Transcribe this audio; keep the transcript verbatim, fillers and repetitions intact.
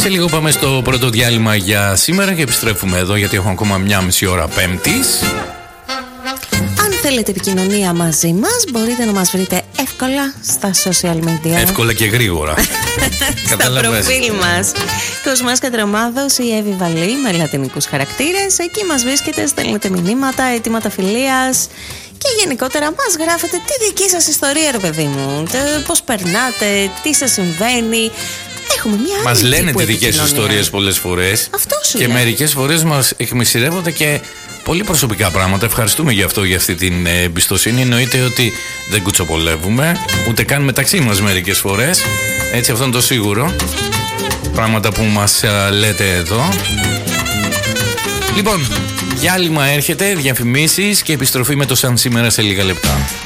Σε λίγο πάμε στο πρώτο διάλειμμα για σήμερα και επιστρέφουμε εδώ γιατί έχω ακόμα μια μισή ώρα Πέμπτης. Αν θέλετε επικοινωνία μαζί μας, μπορείτε να μας βρείτε εύκολα στα social media. Εύκολα και γρήγορα. Στα προφίλ μας. Κοσμάς Κατραμάδος ή Εύη Βαλή με λατινικούς χαρακτήρες. Εκεί μας βρίσκετε, στέλνετε μηνύματα, αιτήματα φιλίας. Και γενικότερα μας γράφετε τη δική σας ιστορία, ρε παιδί μου. Πώς περνάτε, τι σας συμβαίνει. Έχουμε μια Μας λένε τις δικές σας ιστορίες πολλές φορές. Αυτό σου Και λέει. μερικές φορές μας εκμυστηρεύονται και πολύ προσωπικά πράγματα. Ευχαριστούμε για αυτό, για αυτή την εμπιστοσύνη. Εννοείται ότι δεν κουτσοπολεύουμε, ούτε καν μεταξύ μας μερικές φορές. Έτσι, αυτό είναι το σίγουρο. Πράγματα που μας λέτε εδώ. Λοιπόν, διάλειμμα έρχεται, διαφημίσεις και επιστροφή με το Σαν Σήμερα σε λίγα λεπτά.